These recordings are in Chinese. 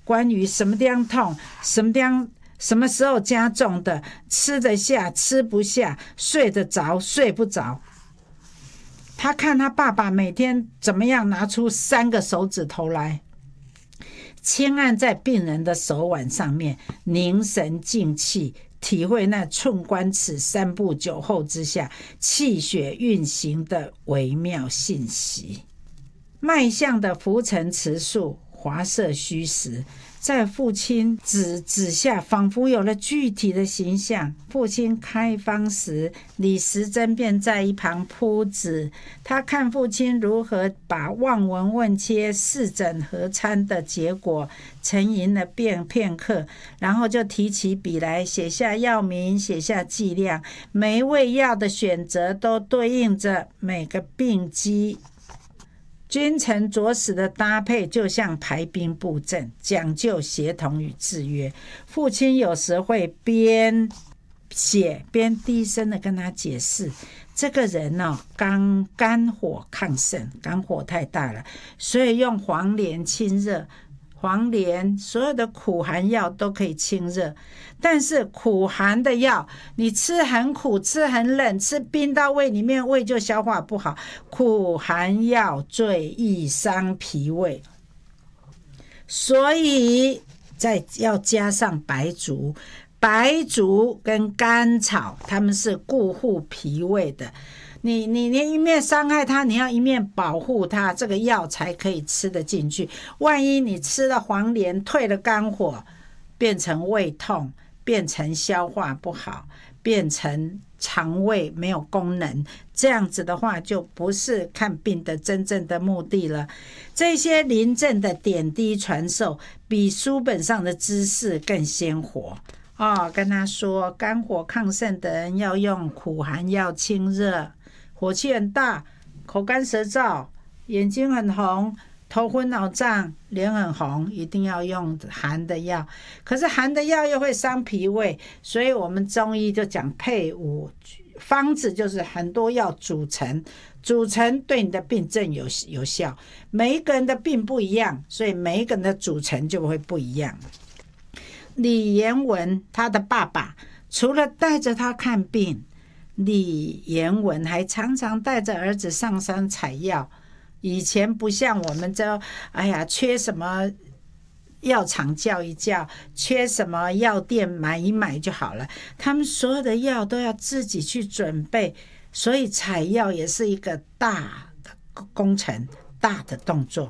关于什么地方痛，什么时候加重的，吃得下吃不下，睡得着睡不着。他看他爸爸每天怎么样拿出3个手指头来轻按在病人的手腕上面，凝神静气，体会那寸关尺3步9后之下气血运行的微妙信息。脉象的浮沉迟速，华色虚实，在父亲指下仿佛有了具体的形象。父亲开方时，李时珍便在一旁铺纸，他看父亲如何把望闻问切、视诊合参的结果沉吟了片刻，然后就提起笔来写下药名，写下剂量，每一味药的选择都对应着每个病机。君臣佐使的搭配就像排兵布阵，讲究协同与制约。父亲有时会边写边低声的跟他解释，这个人肝火亢盛，肝火太大了，所以用黄连清热。黄连所有的苦寒药都可以清热，但是苦寒的药你吃很苦，吃很冷，吃冰到胃里面，胃就消化不好。苦寒药最易伤脾胃，所以再要加上白术跟甘草，它们是固护脾胃的。你一面伤害它，你要一面保护它，这个药才可以吃得进去。万一你吃了黄连，退了肝火，变成胃痛，变成消化不好，变成肠胃没有功能，这样子的话就不是看病的真正的目的了。这些临阵的点滴传授，比书本上的知识更鲜活。跟他说肝火亢盛的人要用苦寒药清热，火气很大，口干舌燥，眼睛很红，头昏脑胀，脸很红，一定要用寒的药。可是寒的药又会伤脾胃，所以我们中医就讲配伍方子，就是很多药组成对你的病症有效。每一个人的病不一样，所以每一个人的组成就会不一样。李延文他的爸爸除了带着他看病，李延文还常常带着儿子上山采药。以前不像我们这缺什么药厂叫一叫，缺什么药店买一买就好了，他们所有的药都要自己去准备，所以采药也是一个大的工程，大的动作。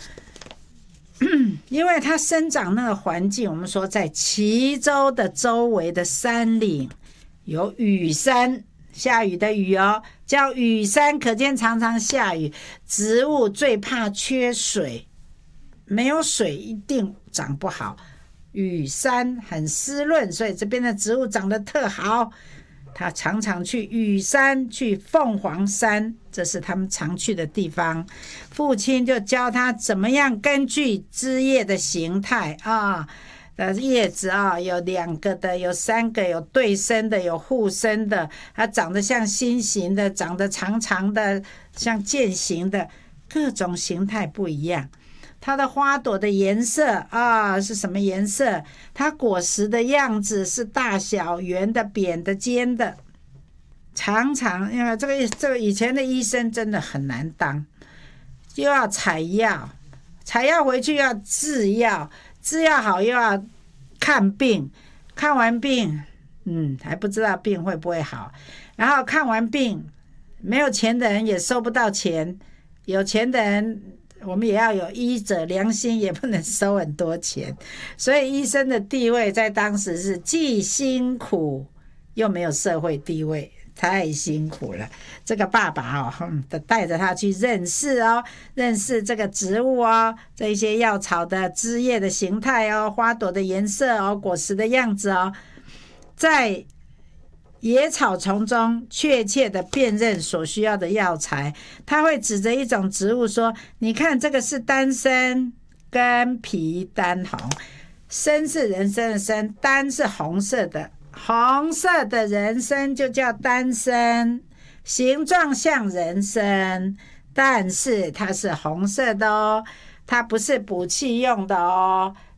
因为它生长那个环境，我们说在齐州的周围的山岭有雨山，下雨的雨叫雨山，可见常常下雨。植物最怕缺水，没有水一定长不好。雨山很湿润，所以这边的植物长得特好。他常常去雨山，去凤凰山，这是他们常去的地方。父亲就教他怎么样根据枝叶的形态叶子有2个的，有3个，有对生的，有互生的，它长得像心形的，长得长长的，像剑形的，各种形态不一样。它的花朵的颜色是什么颜色？它果实的样子是大小、圆的、扁的、尖的。常常因为这个以前的医生真的很难当，又要采药回去又要制药好，又要看病，看完病还不知道病会不会好，然后看完病没有钱的人也收不到钱，有钱的人我们也要有医者良心，也不能收很多钱。所以医生的地位在当时是既辛苦又没有社会地位，太辛苦了。这个爸爸带着他去认识这个植物这些药草的枝叶的形态花朵的颜色果实的样子在野草丛中确切的辨认所需要的药材。他会指着一种植物说，你看这个是丹参，甘皮丹红。参是人参的参，丹是红色的人参就叫丹参，形状像人参，但是它是红色的它不是补气用的